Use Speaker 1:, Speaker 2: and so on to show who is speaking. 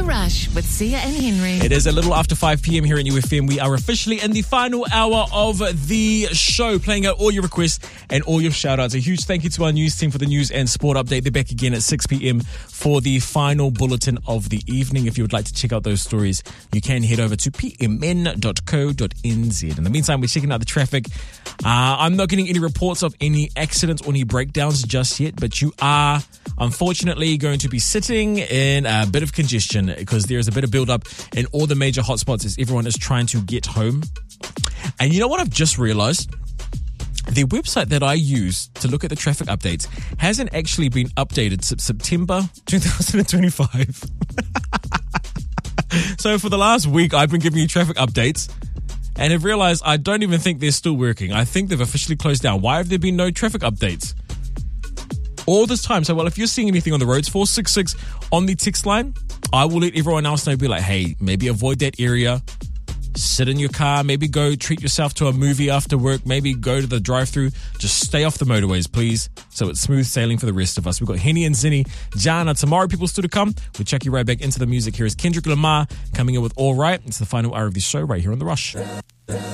Speaker 1: The Rush with Sia and Henry.
Speaker 2: It is a little after 5 p.m. here at UFM. We are officially in the final hour of the show, playing out all your requests and all your shout-outs. A huge thank you to our news team for the news and sport update. They're back again at 6 p.m. for the final bulletin of the evening. If you would like to check out those stories, you can head over to pmn.co.nz. In the meantime, we're checking out the traffic. I'm not getting any reports of any accidents or any breakdowns just yet, but you are unfortunately going to be sitting in a bit of congestion because there's a bit of build-up in all the major hotspots as everyone is trying to get home. And you know what I've just realized? The website that I use to look at the traffic updates hasn't actually been updated since September 2025. So for the last week, I've been giving you traffic updates and have realized I don't even think they're still working. I think they've officially closed down. Why have there been no traffic updates all this time? So, well, if you're seeing anything on the roads, 466 on the text line, I will let everyone else know. Be like, hey, maybe avoid that area. Sit in your car. Maybe go treat yourself to a movie after work. Maybe go to the drive-thru. Just stay off the motorways, please. So it's smooth sailing for the rest of us. We've got Henny and Zinni. Jana, tomorrow, people still to come. We'll check you right back into the music. Here is Kendrick Lamar coming in with All Right. It's the final hour of the show right here on The Rush.